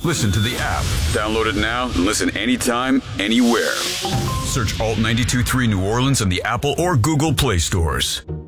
Listen to the app. Download it now and listen anytime, anywhere. Search Alt 92.3 New Orleans in the Apple or Google Play stores.